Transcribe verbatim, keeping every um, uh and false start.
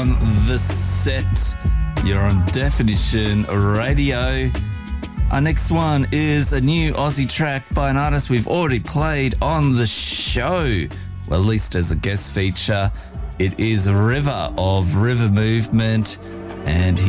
on the set. You're on Definition Radio. Our next one is a new Aussie track by an artist we've already played on the show. Well, at least as a guest feature. It is River of River Movement, and he